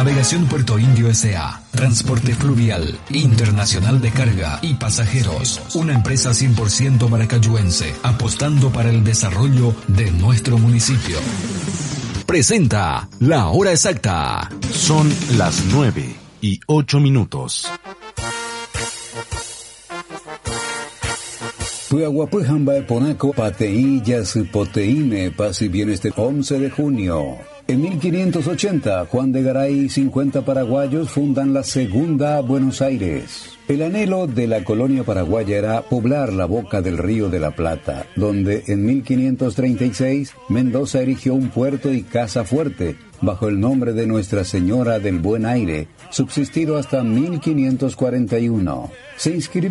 Navegación Puerto Indio S.A. Transporte fluvial, internacional de carga y pasajeros. Una empresa 100% maracayuense, apostando para el desarrollo de nuestro municipio. Presenta La Hora Exacta. Son las 9:08. Puaguapujamba Ponaco Pateillas Poteime, paz y bienestar. 11 de junio. En 1580, Juan de Garay y 50 paraguayos fundan la segunda Buenos Aires. El anhelo de la colonia paraguaya era poblar la boca del Río de la Plata, donde en 1536 Mendoza erigió un puerto y casa fuerte, bajo el nombre de Nuestra Señora del Buen Aire, subsistido hasta 1541. Se inscribió